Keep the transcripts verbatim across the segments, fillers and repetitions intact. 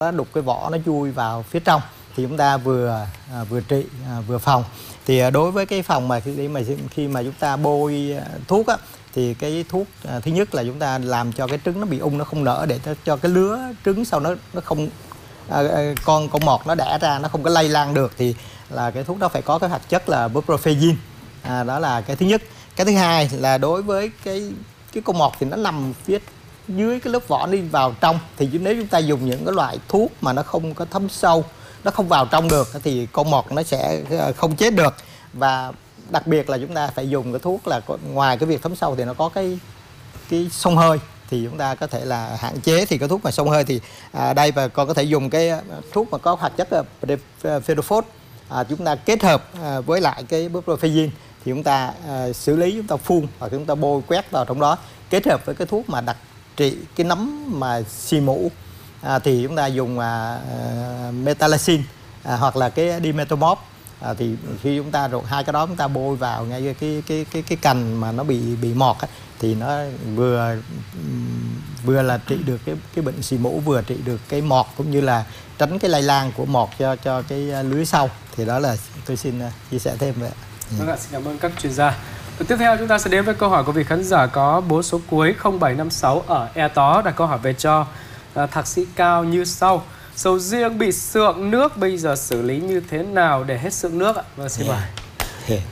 nó đục cái vỏ nó chui vào phía trong, thì chúng ta vừa à, vừa trị à, vừa phòng. Thì à, đối với cái phòng mà khi mà khi mà chúng ta bôi thuốc á, thì cái thuốc à, thứ nhất là chúng ta làm cho cái trứng nó bị ung, nó không nở, để cho, cho cái lứa trứng sau nó nó không à, con con mọt nó đẻ ra nó không có lây lan được, thì là cái thuốc đó phải có cái hoạt chất là bupropion. À, đó là cái thứ nhất. Cái thứ hai là đối với cái cái con mọt thì nó nằm phía dưới cái lớp vỏ đi vào trong, thì nếu chúng ta dùng những cái loại thuốc mà nó không có thấm sâu, nó không vào trong được, thì con mọt nó sẽ không chết được. Và đặc biệt là chúng ta phải dùng cái thuốc là ngoài cái việc thấm sâu thì nó có cái cái xông hơi, thì chúng ta có thể là hạn chế. Thì cái thuốc mà xông hơi thì à, đây và con có thể dùng cái thuốc mà có hoạt chất Pterophos, à, chúng ta kết hợp à, với lại cái bupropion, thì chúng ta à, xử lý, chúng ta phun hoặc chúng ta bôi quét vào trong đó, kết hợp với cái thuốc mà đặc trị cái nấm mà xì mũ, à, thì chúng ta dùng à, à, metalaxin à, hoặc là cái dimetomop. À, thì khi chúng ta rồi hai cái đó chúng ta bôi vào ngay cái cái cái cái cành mà nó bị bị mọt á, thì nó vừa vừa là trị được cái cái bệnh xì mũ, vừa trị được cái mọt, cũng như là tránh cái lây lan của mọt cho cho cái lưới sau. Thì đó là tôi xin chia sẻ thêm vậy. Vâng ạ, xin cảm ơn các chuyên gia. Và tiếp theo chúng ta sẽ đến với câu hỏi của vị khán giả có bốn số cuối không bảy năm sáu ở E Tó, đặt câu hỏi về cho à, thạc sĩ Cao như sau: sầu riêng bị sượng nước bây giờ xử lý như thế nào để hết sượng nước ạ? Vâng, xin mời. Yeah.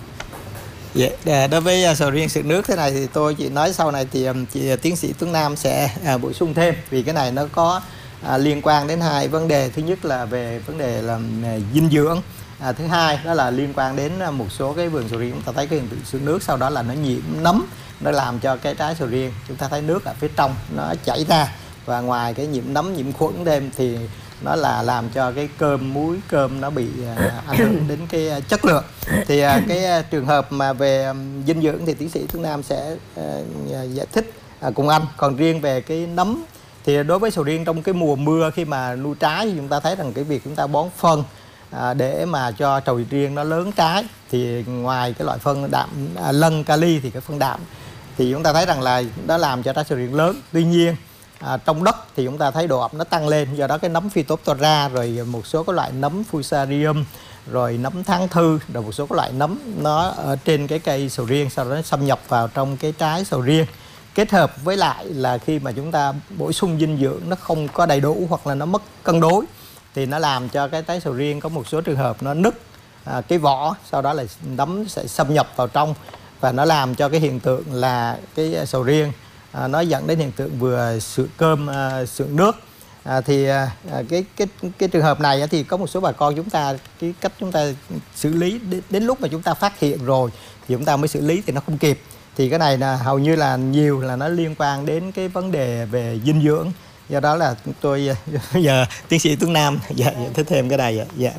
Yeah. Yeah. Đối với sầu riêng sượng nước thế này thì tôi chỉ nói sau này thì chị tiến sĩ Tuấn Nam sẽ à, bổ sung thêm, vì cái này nó có à, liên quan đến hai vấn đề. Thứ nhất là về vấn đề là à, dinh dưỡng. À, thứ hai đó là liên quan đến một số cái vườn sầu riêng chúng ta thấy cái hiện tượng sượng nước, sau đó là nó nhiễm nấm, nó làm cho cái trái sầu riêng chúng ta thấy nước ở phía trong nó chảy ra, và ngoài cái nhiễm nấm nhiễm khuẩn thêm thì nó là làm cho cái cơm muối cơm nó bị à, ảnh hưởng đến cái chất lượng. Thì à, cái trường hợp mà về um, dinh dưỡng thì tiến sĩ Tuấn Nam sẽ à, giải thích à, cùng anh. Còn riêng về cái nấm thì đối với sầu riêng trong cái mùa mưa khi mà nuôi trái thì chúng ta thấy rằng cái việc chúng ta bón phân À, để mà cho sầu riêng nó lớn trái, thì ngoài cái loại phân đạm à, lân kali thì cái phân đạm thì chúng ta thấy rằng là nó làm cho trái sầu riêng lớn. Tuy nhiên à, trong đất thì chúng ta thấy độ ẩm nó tăng lên, do đó cái nấm Phytophthora, rồi một số cái loại nấm Fusarium, rồi nấm tháng thư, rồi một số cái loại nấm nó ở trên cái cây sầu riêng, sau đó nó xâm nhập vào trong cái trái sầu riêng, kết hợp với lại là khi mà chúng ta bổ sung dinh dưỡng nó không có đầy đủ hoặc là nó mất cân đối, thì nó làm cho cái trái sầu riêng có một số trường hợp nó nứt à, cái vỏ, sau đó là nấm sẽ xâm nhập vào trong, và nó làm cho cái hiện tượng là cái sầu riêng à, nó dẫn đến hiện tượng vừa sượng cơm à, sượng nước. À, thì à, cái cái cái trường hợp này thì có một số bà con chúng ta cái cách chúng ta xử lý đến, đến lúc mà chúng ta phát hiện rồi thì chúng ta mới xử lý thì nó không kịp. Thì cái này là hầu như là nhiều là nó liên quan đến cái vấn đề về dinh dưỡng. Do đó là tôi bây giờ tiến sĩ Tuấn Nam dạ, giải thích thêm cái này. Dạ.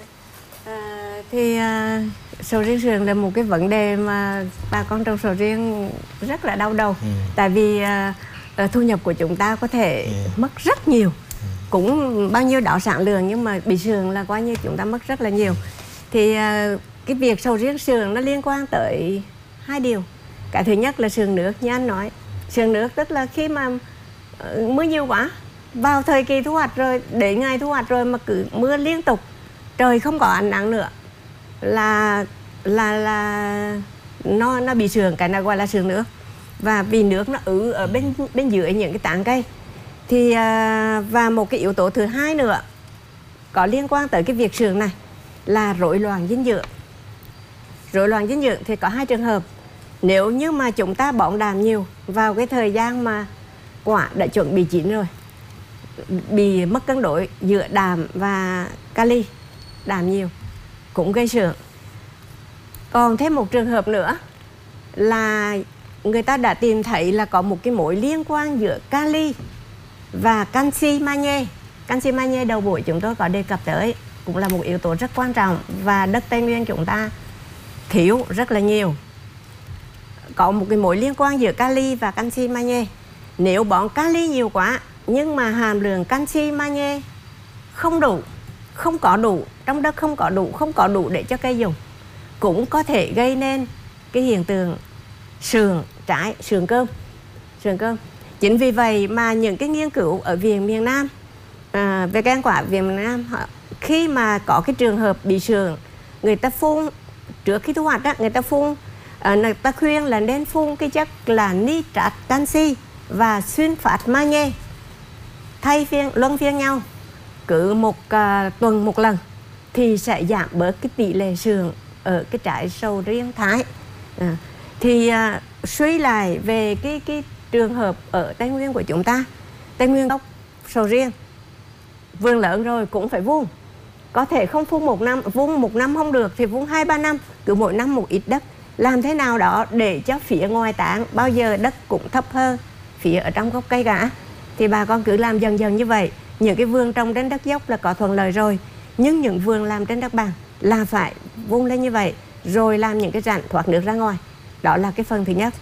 À, thì à, sầu riêng sượng là một cái vấn đề mà bà con trồng sầu riêng rất là đau đầu. Ừ. Tại vì à, thu nhập của chúng ta có thể ừ. mất rất nhiều. Ừ. Cũng bao nhiêu đó sản lượng, nhưng mà bị sượng là coi như chúng ta mất rất là nhiều. Ừ. Thì à, cái việc sầu riêng sượng nó liên quan tới hai điều. Cái thứ nhất là sượng nước như anh nói. Sượng nước tức là khi mà mưa nhiều quá, vào thời kỳ thu hoạch rồi, đến ngày thu hoạch rồi mà cứ mưa liên tục, trời không có ánh nắng nữa là là là nó nó bị sượng, cái này gọi là sượng nước. Và vì nước nó ứ ở bên bên dưới những cái tán cây. Thì và một cái yếu tố thứ hai nữa có liên quan tới cái việc sượng này là rối loạn dinh dưỡng. Rối loạn dinh dưỡng thì có hai trường hợp. Nếu như mà chúng ta bón đạm nhiều vào cái thời gian mà quả đã chuẩn bị chín rồi, bị mất cân đối giữa đạm và kali, đạm nhiều cũng gây sượng. Còn thêm một trường hợp nữa là người ta đã tìm thấy là có một cái mối liên quan giữa kali và canxi magie. Canxi magie đầu buổi chúng tôi có đề cập tới, cũng là một yếu tố rất quan trọng và đất Tây Nguyên chúng ta thiếu rất là nhiều. Có một cái mối liên quan giữa kali và canxi magie. Nếu bón kali nhiều quá nhưng mà hàm lượng canxi magie không đủ, không có đủ, trong đất không có đủ, không có đủ để cho cây dùng, cũng có thể gây nên cái hiện tượng sượng trái, sượng cơm, sượng cơm. Chính vì vậy mà những cái nghiên cứu ở viện miền Nam à, về cây ăn quả Việt Nam họ, khi mà có cái trường hợp bị sượng, người ta phun trước khi thu hoạch đó, người ta phun à, người ta khuyên là nên phun cái chất là nitrat canxi và sunfat magie thay phiên luân phiên nhau cứ một uh, tuần một lần thì sẽ giảm bớt cái tỷ lệ sượng ở cái trái sầu riêng Thái. À, thì uh, suy lại về cái cái trường hợp ở Tây Nguyên của chúng ta, Tây Nguyên gốc sầu riêng vườn lớn rồi cũng phải vun, có thể không phun một năm, vun một năm không được thì vun hai ba năm, cứ mỗi năm một ít đất, làm thế nào đó để cho phía ngoài tán bao giờ đất cũng thấp hơn phía ở trong gốc cây cả. Thì bà con cứ làm dần dần như vậy. Những cái vườn trồng trên đất dốc là có thuận lợi rồi, nhưng những vườn làm trên đất bằng là phải vun lên như vậy, rồi làm những cái rãnh thoát nước ra ngoài. Đó là cái phần thứ nhất.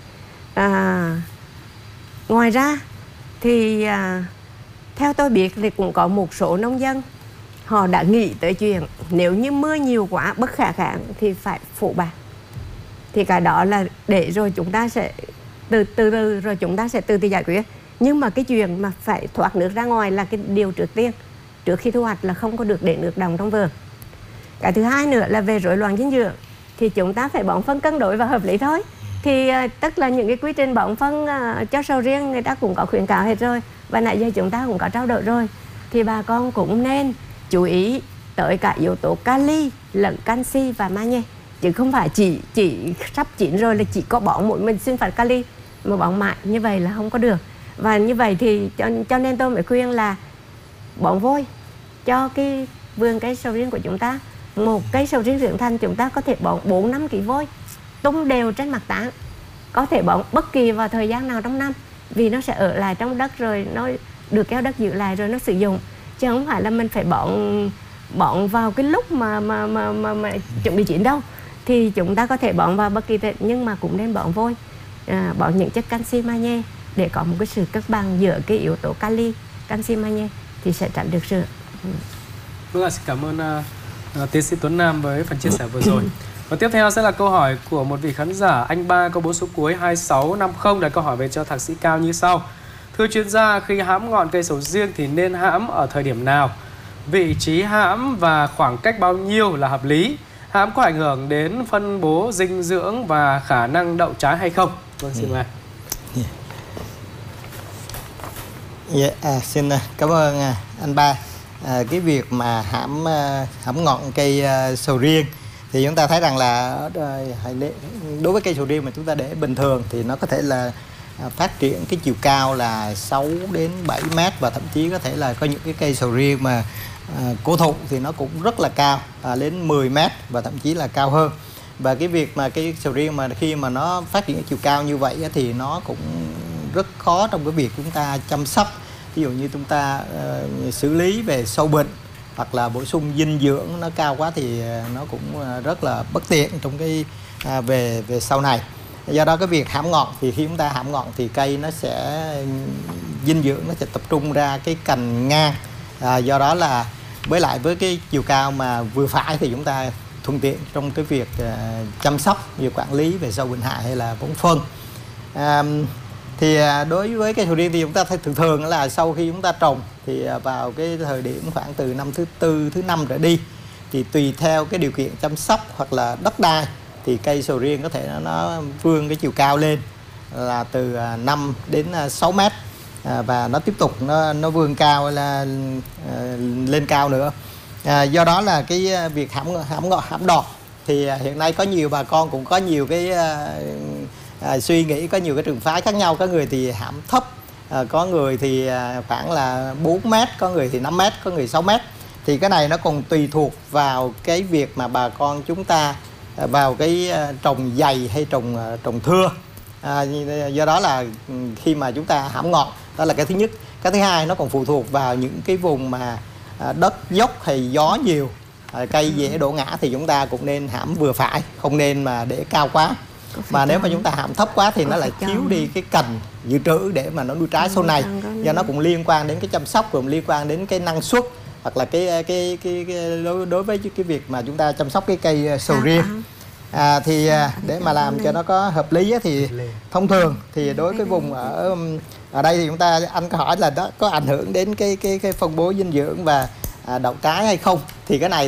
À, ngoài ra thì à, theo tôi biết thì cũng có một số nông dân họ đã nghĩ tới chuyện nếu như mưa nhiều quá bất khả kháng thì phải phủ bạt. Thì cái đó là để rồi chúng ta sẽ từ từ, từ rồi chúng ta sẽ từ từ giải quyết. Nhưng mà cái chuyện mà phải thoát nước ra ngoài là cái điều trước tiên. Trước khi thu hoạch là không có được để nước đọng trong vườn. Cái thứ hai nữa là về rối loạn dinh dưỡng thì chúng ta phải bón phân cân đối và hợp lý thôi. Thì uh, tức là những cái quy trình bón phân uh, cho sầu riêng người ta cũng có khuyến cáo hết rồi, và nãy giờ chúng ta cũng có trao đổi rồi. Thì bà con cũng nên chú ý tới cả yếu tố kali lẫn canxi và magie, chứ không phải chỉ chỉ sắp chín rồi là chỉ có bón mỗi mình sunfat kali mà bón mãi như vậy là không có được. Và như vậy thì cho, cho nên tôi mới khuyên là bón vôi cho cái vườn cây sầu riêng của chúng ta. Một cây sầu riêng trưởng thành chúng ta có thể bón bốn năm ký vôi tung đều trên mặt tán, có thể bón bất kỳ vào thời gian nào trong năm, vì nó sẽ ở lại trong đất rồi nó được kéo đất giữ lại rồi nó sử dụng, chứ không phải là mình phải bón bón vào cái lúc mà mà mà mà, mà chuẩn bị chín đâu. Thì chúng ta có thể bón vào bất kỳ thời, nhưng mà cũng nên bón vôi, à, bón những chất canxi magie để có một cái sự cân bằng giữa cái yếu tố kali, canxi magie thì sẽ tránh được sượng. Vâng ạ, xin cảm ơn uh, tiến sĩ Tuấn Nam với phần chia sẻ vừa rồi. Và tiếp theo sẽ là câu hỏi của một vị khán giả, anh Ba, câu bốn số cuối hai sáu năm không, đặt câu hỏi về cho thạc sĩ Cao như sau. Thưa chuyên gia, khi hãm ngọn cây sầu riêng thì nên hãm ở thời điểm nào? Vị trí hãm và khoảng cách bao nhiêu là hợp lý? Hãm có ảnh hưởng đến phân bố dinh dưỡng và khả năng đậu trái hay không? Vâng, xin mời. Yeah. Yeah, à, xin cảm ơn anh Ba. À, cái việc mà hãm hãm ngọn cây uh, sầu riêng thì chúng ta thấy rằng là đối với cây sầu riêng mà chúng ta để bình thường thì nó có thể là phát triển cái chiều cao là sáu đến bảy mét, và thậm chí có thể là có những cái cây sầu riêng mà à, cổ thụ thì nó cũng rất là cao, à, đến mười mét và thậm chí là cao hơn. Và cái việc mà cây sầu riêng mà khi mà nó phát triển chiều cao như vậy thì nó cũng rất khó trong cái việc chúng ta chăm sóc. Ví dụ như chúng ta uh, xử lý về sâu bệnh hoặc là bổ sung dinh dưỡng nó cao quá thì nó cũng rất là bất tiện trong cái à, về về sau này. Do đó cái việc hãm ngọn thì khi chúng ta hãm ngọn thì cây nó sẽ dinh dưỡng nó sẽ tập trung ra cái cành ngang, à, do đó là với lại với cái chiều cao mà vừa phải thì chúng ta thuận tiện trong cái việc à, chăm sóc như quản lý về sâu bệnh hại hay là bón phân. À, thì đối với cây sầu riêng thì chúng ta thấy thường thường là sau khi chúng ta trồng thì vào cái thời điểm khoảng từ năm thứ tư, thứ năm trở đi thì tùy theo cái điều kiện chăm sóc hoặc là đất đai thì cây sầu riêng có thể nó vươn cái chiều cao lên là từ năm đến sáu mét, và nó tiếp tục nó nó vươn cao là lên cao nữa. À, do đó là cái việc hãm hãm ngọn hãm đọt thì hiện nay có nhiều bà con cũng có nhiều cái À, suy nghĩ, có nhiều cái trường phái khác nhau. Có người thì hãm thấp, à, có người thì à, khoảng là bốn mét, có người thì năm mét, có người sáu mét. Thì cái này nó còn tùy thuộc vào cái việc mà bà con chúng ta à, vào cái à, trồng dày hay trồng à, trồng thưa. à, Do đó là khi mà chúng ta hãm ngọn, đó là cái thứ nhất. Cái thứ hai, nó còn phụ thuộc vào những cái vùng mà à, đất dốc hay gió nhiều, à, cây dễ đổ ngã thì chúng ta cũng nên hãm vừa phải, không nên mà để cao quá. Mà nếu mà chúng ta hãm thấp quá thì nó lại thiếu đi cái cành dự trữ để mà nó nuôi trái sau này. Do nó cũng liên quan đến cái chăm sóc, cũng liên quan đến cái năng suất, hoặc là cái cái cái, cái đối, đối với cái việc mà chúng ta chăm sóc cái cây sầu riêng. À, thì à, để mà làm cho nó có hợp lý á, thì thông thường thì đối với vùng ở ở đây thì chúng ta, anh có hỏi là đó có ảnh hưởng đến cái cái cái phân bố dinh dưỡng và à, đậu trái hay không, thì cái này